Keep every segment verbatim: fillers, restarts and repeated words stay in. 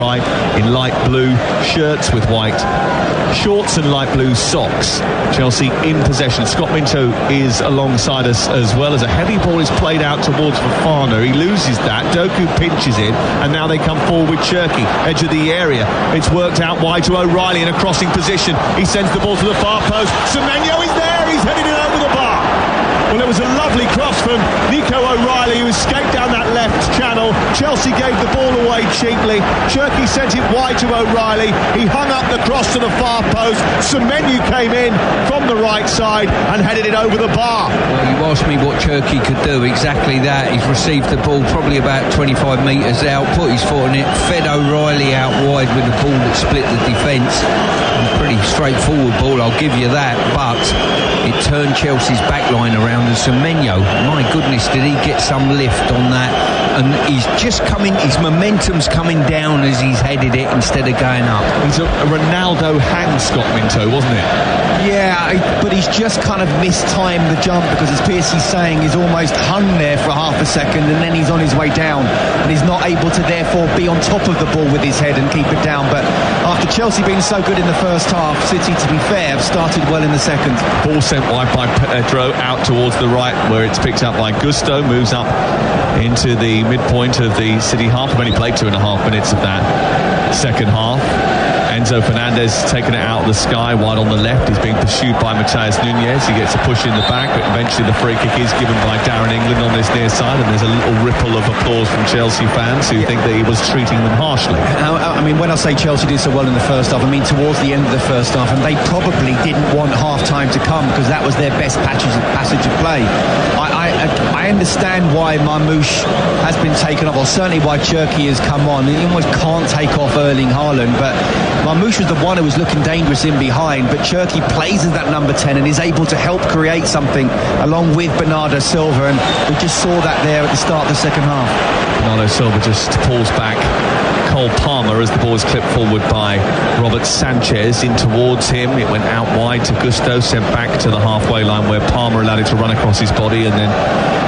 Right, in light blue shirts with white shorts and light blue socks. Chelsea in possession. Scott Minto is alongside us as well, as a heavy ball is played out towards Fofana. He loses that. Doku pinches in, and now they come forward with Cherki, edge of the area. It's worked out wide to O'Reilly in a crossing position. He sends the ball to the far post. Semenyo is there. He's headed it over the bar. Well, it was a lovely cross from Nico O'Reilly, who escaped down that left channel. Chelsea gave the ball away cheaply. Cherki sent it wide to O'Reilly. He hung up the cross to the far post. Semenyo came in from the right side and headed it over the bar. Well, you asked me what Cherki could do. Exactly that. He's received the ball probably about twenty-five metres out, put his foot on it, fed O'Reilly out wide with the ball that split the defence. A pretty straightforward ball, I'll give you that, but it turned Chelsea's backline around, and Semenyo, my goodness, did he get some lift on that. And he's just coming, his momentum's coming down as he's headed it instead of going up. It's a, a Ronaldo hand, Scott Minto, wasn't it? Yeah, I, but he's just kind of mistimed the jump, because as Piercy's saying, he's almost hung there for half a second and then he's on his way down, and he's not able to therefore be on top of the ball with his head and keep it down. But after Chelsea being so good in the first half, City, to be fair, have started well in the second. Ball sent wide by Pedro out towards the right, where it's picked up by Gusto, moves up into the midpoint of the City half. We've only played two and a half minutes of that second half. Enzo Fernandez taking it out of the sky, wide on the left. He's being pursued by Matheus Nunes. He gets a push in the back, but eventually the free kick is given by Darren England on this near side, and there's a little ripple of applause from Chelsea fans who yeah. think that he was treating them harshly. I, I mean, when I say Chelsea did so well in the first half, I mean towards the end of the first half, and they probably didn't want half-time to come, because that was their best passage, passage of play. I, I, I understand why Marmoush has been taken off, or certainly why Cherki has come on. He almost can't take off Erling Haaland, but Marmoush was the one who was looking dangerous in behind, but Cherki plays as that number ten and is able to help create something along with Bernardo Silva, and we just saw that there at the start of the second half. Bernardo Silva just pulls back Cole Palmer as the ball is clipped forward by Robert Sanchez in towards him. It went out wide to Gusto, sent back to the halfway line, where Palmer allowed it to run across his body, and then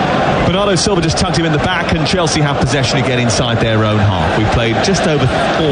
Bernardo Silva just tucked him in the back, and Chelsea have possession again inside their own half. We played just over four